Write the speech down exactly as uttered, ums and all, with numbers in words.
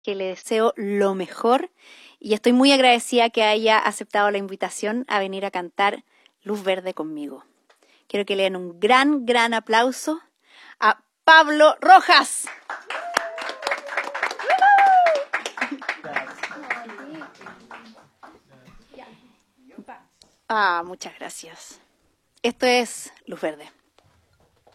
que le deseo lo mejor y estoy muy agradecida que haya aceptado la invitación a venir a cantar Luz Verde conmigo. Quiero que le den un gran, gran aplauso a Pablo Rojas. Ah, muchas gracias. Esto es Luz Verde.